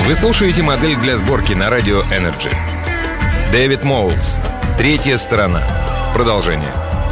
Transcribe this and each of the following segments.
Вы слушаете «Модель для сборки» на радио Energy. Дэвид Моулс. Третья сторона. Продолжение.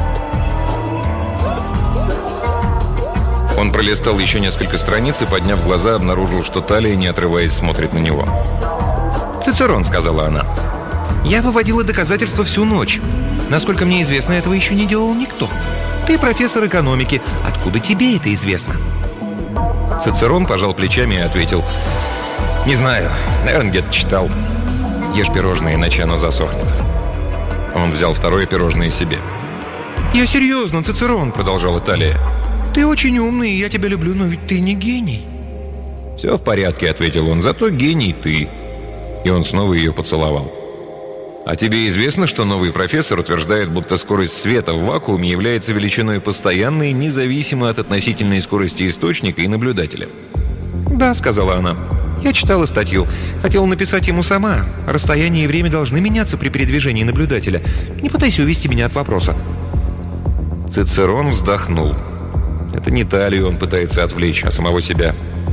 Он пролистал еще несколько страниц и, подняв глаза, обнаружил, что Талия, не отрываясь, смотрит на него. «Цицерон», — сказала она. «Я выводила доказательства всю ночь. Насколько мне известно, этого еще не делал никто. Ты профессор экономики. Откуда тебе это известно?» Цицерон пожал плечами и ответил: «Не знаю. Наверное, где-то читал. Ешь пирожное, иначе оно засохнет». Он взял второе пирожное себе. «Я серьезно, Цицерон», — продолжала Талия. «Ты очень умный, и я тебя люблю, но ведь ты не гений». «Все в порядке», — ответил он, — «зато гений ты». И он снова ее поцеловал. «А тебе известно, что новый профессор утверждает, будто скорость света в вакууме является величиной постоянной, независимо от относительной скорости источника и наблюдателя?» «Да», — сказала она. «Я читала статью. Хотела написать ему сама. Расстояние и время должны меняться при передвижении наблюдателя. Не пытайся увести меня от вопроса». Цицерон вздохнул. Это не Талию он пытается отвлечь, а самого себя.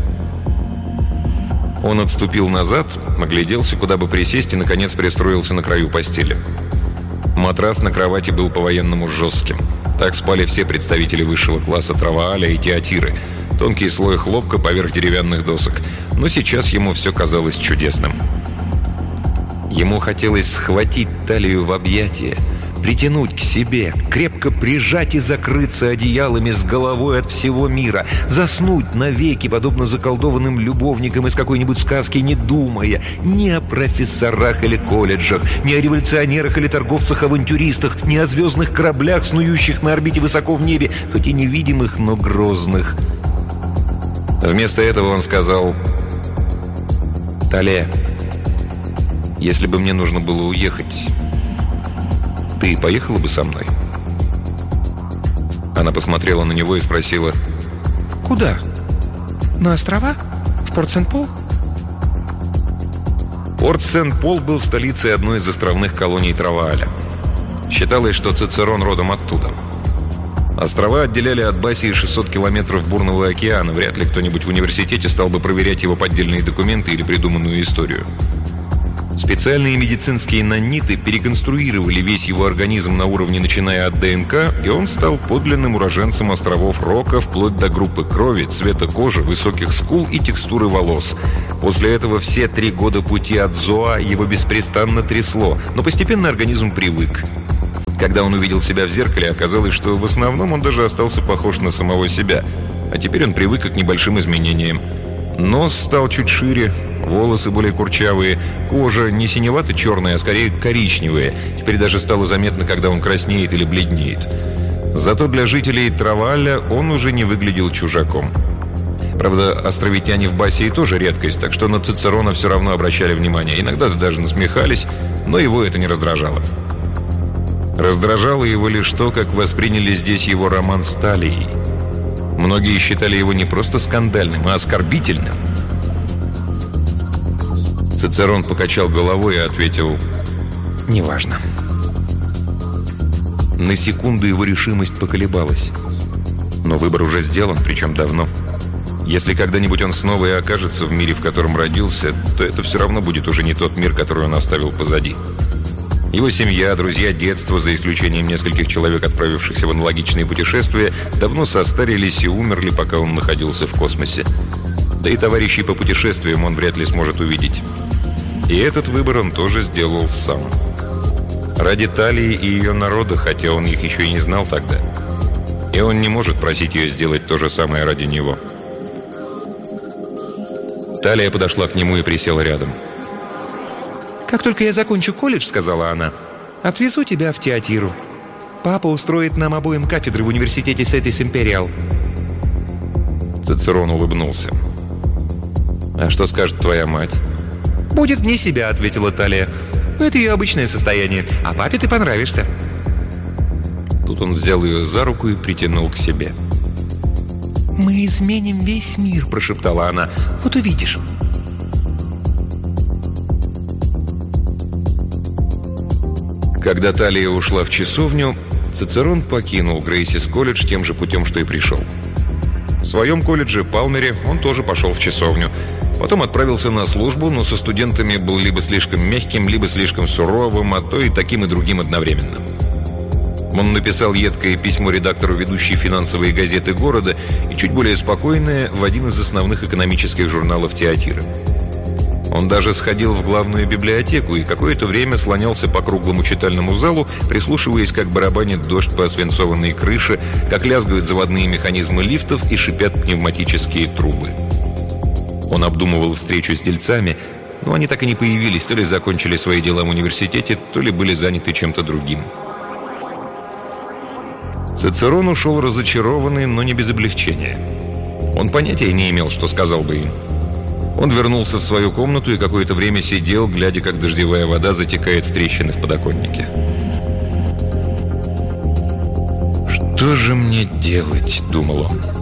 Он отступил назад, огляделся, куда бы присесть, и, наконец, пристроился на краю постели. Матрас на кровати был по-военному жестким. Так спали все представители высшего класса Травааля и Театиры. Тонкий слой хлопка поверх деревянных досок. Но сейчас ему все казалось чудесным. Ему хотелось схватить Талию в объятия, притянуть к себе, крепко прижать и закрыться одеялами с головой от всего мира, заснуть навеки, подобно заколдованным любовникам из какой-нибудь сказки, не думая ни о профессорах или колледжах, ни о революционерах или торговцах-авантюристах, ни о звездных кораблях, снующих на орбите высоко в небе, хоть и невидимых, но грозных. Вместо этого он сказал: «Талия, если бы мне нужно было уехать, ты поехала бы со мной?» Она посмотрела на него и спросила: «Куда? На острова? В Порт-Сент-Пол?» Порт-Сент-Пол был столицей одной из островных колоний Травааля. Считалось, что Цицерон родом оттуда. Острова отделяли от Басии 600 километров бурного океана. Вряд ли кто-нибудь в университете стал бы проверять его поддельные документы или придуманную историю. Специальные медицинские наниты переконструировали весь его организм на уровне, начиная от ДНК, и он стал подлинным уроженцем островов Рока, вплоть до группы крови, цвета кожи, высоких скул и текстуры волос. После этого все 3 года пути от Зоа его беспрестанно трясло, но постепенно организм привык. Когда он увидел себя в зеркале, оказалось, что в основном он даже остался похож на самого себя, а теперь он привык к небольшим изменениям. Нос стал чуть шире, волосы более курчавые, кожа не синевато-черная, а скорее коричневая. Теперь даже стало заметно, когда он краснеет или бледнеет. Зато для жителей Травааля он уже не выглядел чужаком. Правда, островитяне в Басии тоже редкость, так что на Цицерона все равно обращали внимание. Иногда даже насмехались, но его это не раздражало. Раздражало его лишь то, как восприняли здесь его роман с Талией. Многие считали его не просто скандальным, а оскорбительным. Цицерон покачал головой и ответил: «Неважно». На секунду его решимость поколебалась. Но выбор уже сделан, причем давно. Если когда-нибудь он снова и окажется в мире, в котором родился, то это все равно будет уже не тот мир, который он оставил позади. Его семья, друзья детства, за исключением нескольких человек, отправившихся в аналогичные путешествия, давно состарились и умерли, пока он находился в космосе. Да и товарищей по путешествиям он вряд ли сможет увидеть. И этот выбор он тоже сделал сам. Ради Талии и ее народа, хотя он их еще и не знал тогда. И он не может просить ее сделать то же самое ради него. Талия подошла к нему и присела рядом. «Как только я закончу колледж, — сказала она, — отвезу тебя в Театиру. Папа устроит нам обоим кафедры в университете Сетис Империал». Цицерон улыбнулся. «А что скажет твоя мать?» «Будет вне себя», — ответила Талия. «Но это ее обычное состояние. А папе ты понравишься». Тут он взял ее за руку и притянул к себе. «Мы изменим весь мир», — прошептала она. «Вот увидишь». Когда Талия ушла в часовню, Цицерон покинул Грейсис колледж тем же путем, что и пришел. В своем колледже, Палмере, он тоже пошел в часовню. Потом отправился на службу, но со студентами был либо слишком мягким, либо слишком суровым, а то и таким и другим одновременно. Он написал едкое письмо редактору ведущей финансовые газеты города и чуть более спокойное в один из основных экономических журналов «Театира». Он даже сходил в главную библиотеку и какое-то время слонялся по круглому читальному залу, прислушиваясь, как барабанит дождь по освинцованной крыше, как лязгают заводные механизмы лифтов и шипят пневматические трубы. Он обдумывал встречу с дельцами, но они так и не появились, то ли закончили свои дела в университете, то ли были заняты чем-то другим. Цицерон ушел разочарованный, но не без облегчения. Он понятия не имел, что сказал бы им. Он вернулся в свою комнату и какое-то время сидел, глядя, как дождевая вода затекает в трещины в подоконнике. «Что же мне делать?» – думал он.